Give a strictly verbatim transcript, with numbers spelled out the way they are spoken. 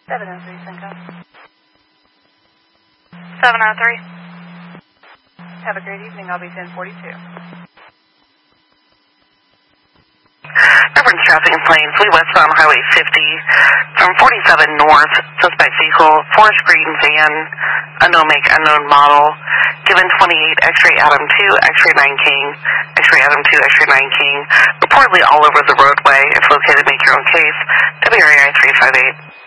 seven oh three, Cinco. seven oh three. Have a great evening. I'll be ten forty-two. Reference traffic in Plains, Lee westbound Highway fifty, from forty-seven north, suspect vehicle, forest green van, unknown make, unknown model, given twenty-eight, X-ray Adam two, X-ray nine King, X-ray Adam two, X-ray nine King, reportedly all over the roadway. If located, make your own case. W R A I three five eight.